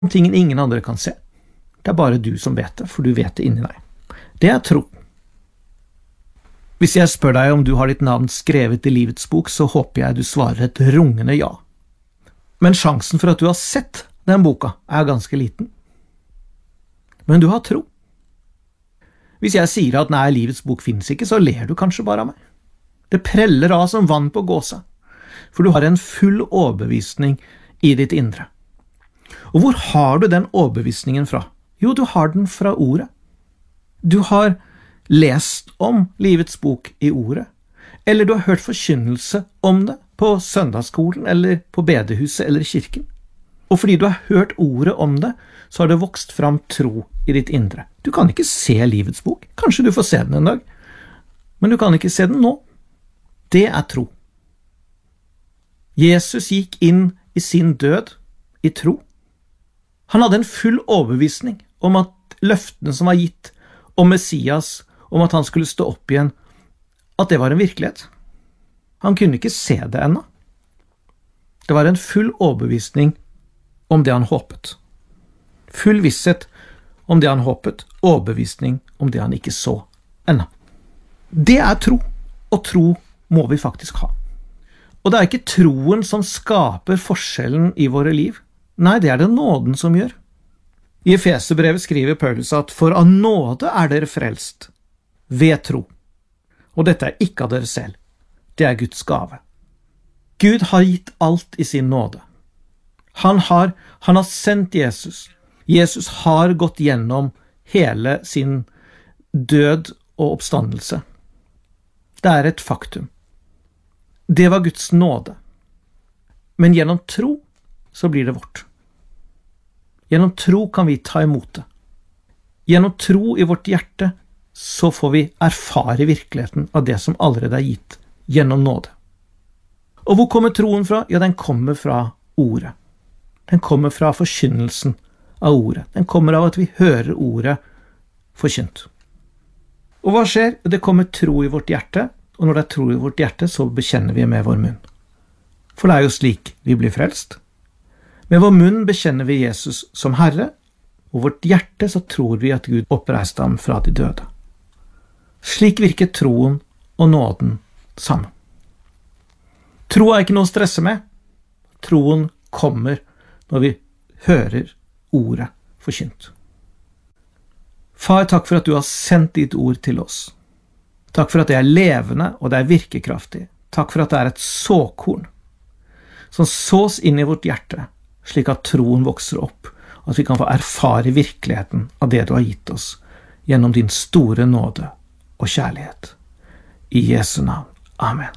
tingen ingen andre kan se. Det bare du som vet det, for du vet det inni deg. Det tro. Hvis jeg spør deg om du har ditt navn skrevet i livets bok, så håper jeg du svarer et rungende ja. Men sjansen for at du har sett den boka ganske liten. Men du har tro. Hvis jeg sier at nei, livets bok finnes ikke, så ler du kanskje bare av meg. Det preller av som vann på gåsa, for du har en full overbevisning i ditt indre. Og hvor har du den overbevisningen fra? Jo, du har den fra ordet. Du har lest om livets bok i ordet, eller du har hørt forkynnelse om det på søndagsskolen, eller på bedehuset, eller i kirken. Og fordi du har hørt ordet om det, så har det vokst fram tro i ditt indre. Du kan ikke se livets bok. Kanskje du får se den en dag, men du kan ikke se den nå. Det tro. Jesus gikk inn i sin død i tro. Han hadde en full overbevisning om at løftene som var gitt om Messias, om at han skulle stå opp igjen, at det var en virkelighet. Han kunne ikke se det ennå. Det var en full overbevisning om det han håpet. Full visshet om det han håpet, overbevisning om det han ikke så ennå. Det tro, og tro må vi faktisk ha. Og det ikke troen som skaper forskjellen i våre liv. Nei, det det nåden som gjør. I Efeserbrevet skriver Paulus at for av nåde dere frelst, ved tro. Og dette ikke av dere selv, det Guds gave. Gud har gitt alt i sin nåde. Han har sendt Jesus. Jesus har gått gjennom hele sin død og oppstandelse. Det et faktum. Det var Guds nåde. Men gjennom tro så blir det vårt. Gjennom tro kan vi ta imot det. Gjennom tro i vårt hjerte så får vi erfare virkeligheten av det som allerede gitt gjennom nåde. Og hvor kommer troen fra? Ja, den kommer fra ordet. Den kommer fra forkynnelsen av ordet. Den kommer av at vi hører ordet forkynt. Og hva skjer? Det kommer tro i vårt hjerte, og når det tro i vårt hjerte, så bekjenner vi med vår munn. For det jo slik vi blir frelst. Med vår munn bekjenner vi Jesus som Herre, og vårt hjerte så tror vi at Gud oppreiste ham fra de døde. Slik virker troen og nåden sammen. Tro ikke noe å stresse med. Troen kommer når vi hører ordet forkynt. Far, takk for at du har sendt ditt ord til oss. Takk for at det levende og det virkekraftig. Takk for at det et såkorn som sås inn i vårt hjerte, slik at troen vokser opp, og at vi kan få erfare virkeligheten av det du har gitt oss, gjennom din store nåde og kjærlighet. I Jesu navn. Amen.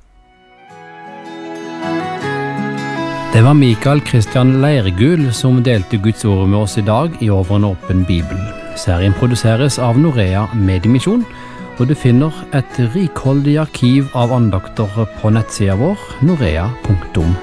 Det var Mikael Kristian Leirgul som delte Guds ord med oss i dag i Over en åpen bibel. Serien produseres av Norea Mediemisjon, og du finner et rikholdig arkiv av andakter på nettsida vår, norea.no.